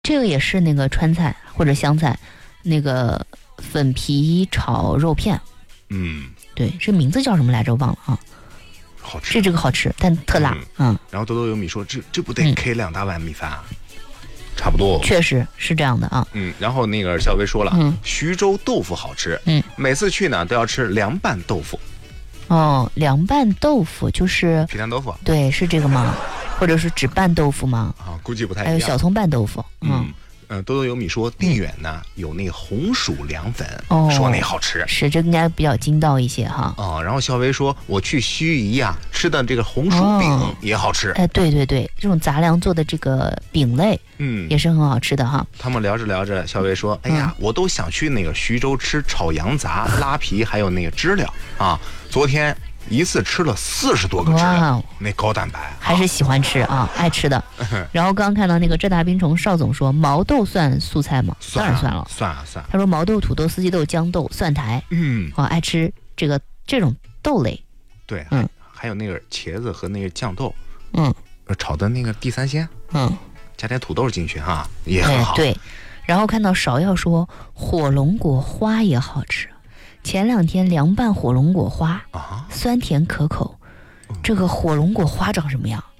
这个也是那个川菜或者湘菜，那个粉皮炒肉片。对，这名字叫什么来着？忘了啊。 好吃， 这个好吃，但特辣。 然后多多有米说，这不得 K 2大碗米饭啊？差不多， 确实是这样的啊。 然后那个小薇说了，徐州豆腐好吃，每次去呢都要吃凉拌豆腐。 哦，凉拌豆腐就是皮蛋豆腐， 对，是这个吗？或者是只拌豆腐吗？ 估计不太一样。 还有小葱拌豆腐， 多多有米说定远呢有那个红薯凉粉，说那好吃， 是这应该比较筋道一些哈。 然后小薇说我去盱眙啊吃的这个红薯饼也好吃。 对对对，这种杂粮做的这个饼类，也是很好吃的哈。 他们聊着聊着，小薇说，哎呀，我都想去那个徐州吃炒羊杂、拉皮，还有那个知了啊。昨天一次吃了40多个知了，那高蛋白， 还是喜欢吃啊，爱吃的。然后刚刚看到那个浙大冰虫邵总说，毛豆算素菜吗？当然算了， 算。 他说毛豆、土豆、四季豆、豇豆、蒜苔，爱吃这种豆类。 对，还有那个茄子和那个酱豆，炒的那个地三鲜，加点土豆进去哈，也很好。 对，然后看到芍药说火龙果花也好吃。前2天凉拌火龙果花，酸甜可口。这个火龙果花长什么样？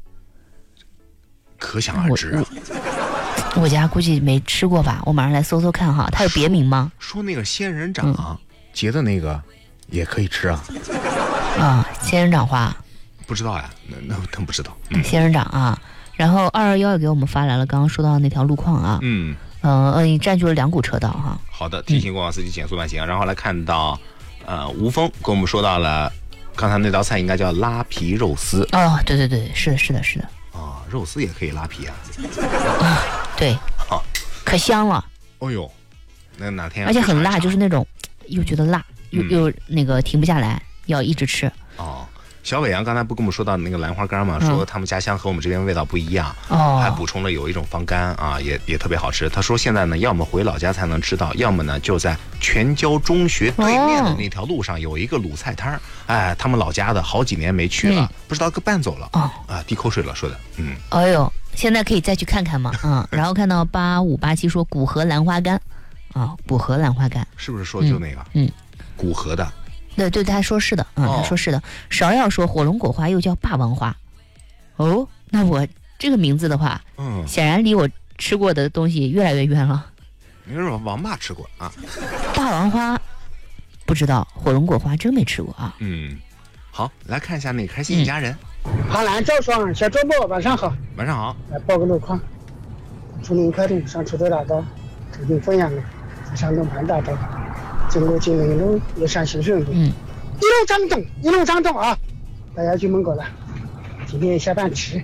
可想而知啊。 我家估计没吃过吧，我马上来搜搜看哈。它有别名吗？ 说那个仙人掌结的那个也可以吃啊。 仙人掌花不知道呀，那不知道。 仙人掌啊。然后221也给我们发来了刚刚说到的那条路况啊。占据了2股车道哈。 好的，提醒过往司机减速慢行。然后来看到，吴峰跟我们说到了，刚才那道菜应该叫拉皮肉丝。 对，是的。 肉丝也可以拉皮啊。 对，可香了。 哦呦，那哪天？ 而且很辣，就是那种又觉得辣，又那个停不下来，要一直吃。 小伟阳刚才不跟我们说到那个兰花干吗？说他们家乡和我们这边味道不一样，还补充了有一种方干啊，也特别好吃。他说现在呢，要么回老家才能吃到，要么呢就在全交中学对面的那条路上有一个鲁菜摊儿。他们老家的好几年没去了，不知道给搬走了。滴口水了，说的。 哎呦，现在可以再去看看吗？然后看到8587说古河兰花干，古河兰花干是不是说就那个？古河的。 对，他说是的，他说是的。芍药说火龙果花又叫霸王花。那我这个名字的话，显然离我吃过的东西越来越远了。 你说王爸吃过啊？ 霸王花不知道，火龙果花真没吃过啊。 好，来看一下那个开心一家人。 哈兰赵爽，小周末晚上好。 晚上好。 来报个路况：从临开通上楚德大道，途经凤阳路，上东盘大道。经过金陵路，也上新顺路，一路上东啊！大家去门口了，今天下班迟。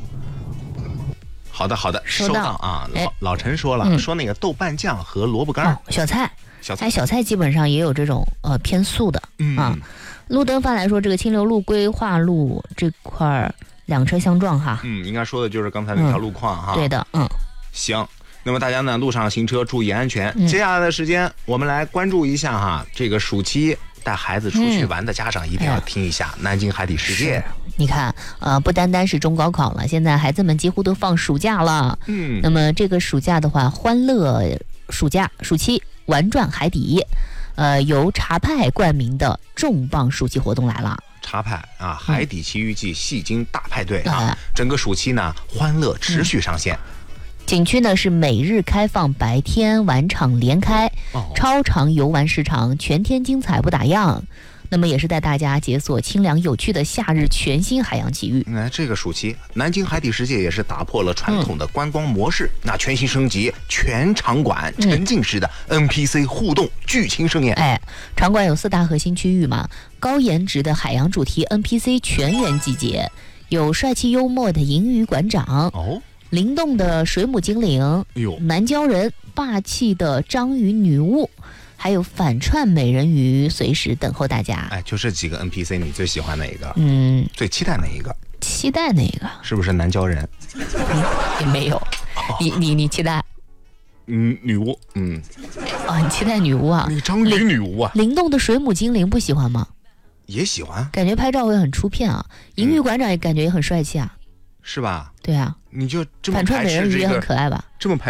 好的，收到啊。老陈说了，说那个豆瓣酱和萝卜干， 小菜，小菜基本上也有这种偏素的路灯发来说，这个清流路规划路这块2车相撞哈。 应该说的就是刚才那条路况哈。 对的， 行。那么大家呢，路上行车注意安全。接下来的时间，我们来关注一下哈，这个暑期带孩子出去玩的家长一定要听一下南京海底世界。 你看，不单单是中高考了，现在孩子们几乎都放暑假了。那么这个暑假的话，欢乐暑期玩转海底，由茶派冠名的重磅暑期活动来了。 茶派海底奇遇记戏精大派对整个暑期呢，欢乐持续上线。 景区呢是每日开放，白天晚场连开，超长游玩时长，全天精彩不打烊。那么也是带大家解锁清凉有趣的夏日全新海洋奇遇。 这个暑期，南京海底世界也是打破了传统的观光模式，全新升级，全场馆沉浸式的 NPC 互动剧情盛宴。 场馆有4大核心区域嘛，高颜值的海洋主题 NPC 全员集结，有帅气幽默的银鱼馆长。灵动的水母精灵，南鲛人，霸气的章鱼女巫，还有反串美人鱼随时等候大家。 就这几个 NPC， 你最喜欢哪一个？最期待哪一个？ 期待哪个？ 是不是南鲛人？ 也没有。你期待？ 女巫。 你期待女巫啊？ 那个章鱼女巫啊。 灵动的水母精灵不喜欢吗？ 也喜欢， 感觉拍照会很出片啊。银鱼馆长也感觉也很帅气啊。 是吧？ 对啊， 你就这么反串美人鱼也很可爱吧？ 这么排